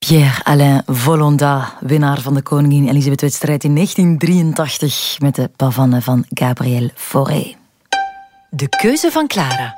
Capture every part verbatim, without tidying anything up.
Pierre-Alain Volonda, winnaar van de Koningin Elisabeth-wedstrijd in negentien drieëntachtig met de Pavane van Gabriel Fauré. De keuze van Clara.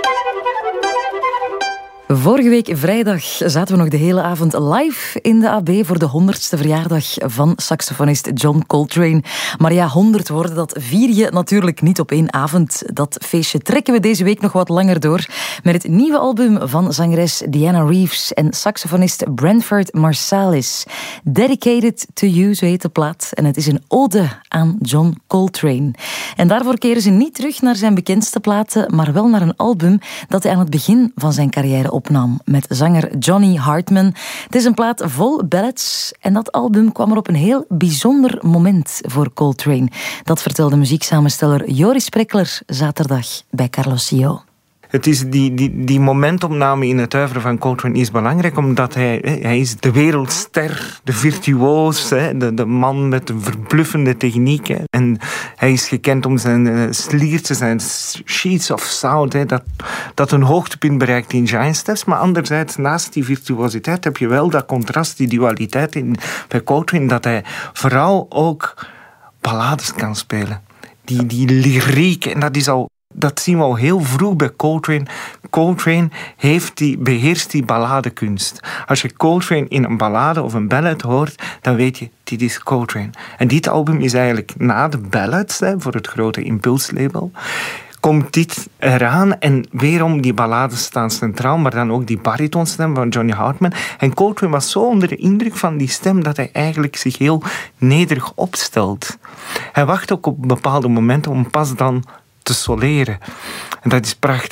Vorige week vrijdag zaten we nog de hele avond live in de A B voor de honderdste verjaardag van saxofonist John Coltrane. Maar ja, honderd worden, dat vier je natuurlijk niet op één avond. Dat feestje trekken we deze week nog wat langer door met het nieuwe album van zangeres Diana Reeves en saxofonist Branford Marsalis. Dedicated to You, zo heet de plaat. En het is een ode aan John Coltrane. En daarvoor keren ze niet terug naar zijn bekendste platen, maar wel naar een album dat hij aan het begin van zijn carrière opnam met zanger Johnny Hartman. Het is een plaat vol ballads en dat album kwam er op een heel bijzonder moment voor Coltrane. Dat vertelde muzieksamensteller Joris Prekler zaterdag bij Carlos Sio. Het is die, die, die momentopname in het oeuvre van Coltrane is belangrijk, omdat hij, hij is de wereldster, de virtuoos, de, de man met een verbluffende techniek. En hij is gekend om zijn sliertjes, zijn sheets of sound, dat, dat een hoogtepunt bereikt in Giant Steps. Maar anderzijds, naast die virtuositeit heb je wel dat contrast, die dualiteit in, bij Coltrane, dat hij vooral ook ballades kan spelen. Die, die lyriek, en dat is al... Dat zien we al heel vroeg bij Coltrane. Coltrane heeft die, beheerst die balladekunst. Als je Coltrane in een ballade of een ballad hoort, dan weet je, dit is Coltrane. En dit album is eigenlijk na de ballads, hè, voor het grote Impulse-label, komt dit eraan en weerom die ballades staan centraal, maar dan ook die baritonstem van Johnny Hartman. En Coltrane was zo onder de indruk van die stem dat hij eigenlijk zich heel nederig opstelt. Hij wacht ook op bepaalde momenten om pas dan te soleren. En dat is prachtig.